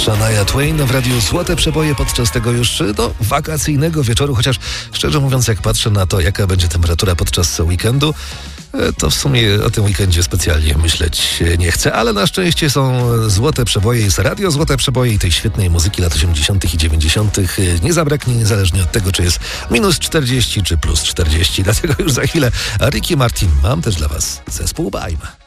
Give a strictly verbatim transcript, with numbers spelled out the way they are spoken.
Shania Twain w radiu Złote Przeboje podczas tego już no, wakacyjnego wieczoru, chociaż szczerze mówiąc, jak patrzę na to, jaka będzie temperatura podczas weekendu, to w sumie o tym weekendzie specjalnie myśleć nie chcę, ale na szczęście są Złote Przeboje, jest radio Złote Przeboje i tej świetnej muzyki lat osiemdziesiątych i dziewięćdziesiątych nie zabraknie, niezależnie od tego, czy jest minus czterdzieści, czy plus czterdzieści. Dlatego już za chwilę Ricky Martin. Mam też dla Was zespół Baim.